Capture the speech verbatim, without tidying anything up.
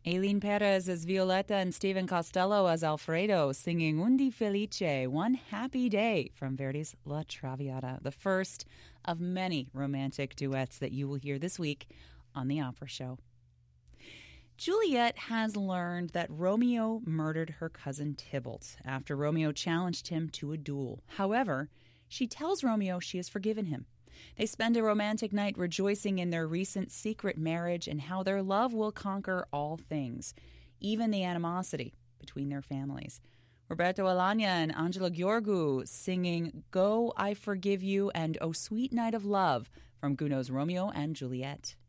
Aileen Perez as Violetta and Stephen Costello as Alfredo singing Un di Felice, One Happy Day from Verdi's La Traviata, the first of many romantic duets that you will hear this week on The Opera Show. Juliet has learned that Romeo murdered her cousin Tybalt after Romeo challenged him to a duel. However, she tells Romeo she has forgiven him. They spend a romantic night rejoicing in their recent secret marriage and how their love will conquer all things, even the animosity between their families. Roberto Alagna and Angela Gheorghiu singing Go, I Forgive You and O Sweet Night of Love from Gounod's Romeo and Juliet.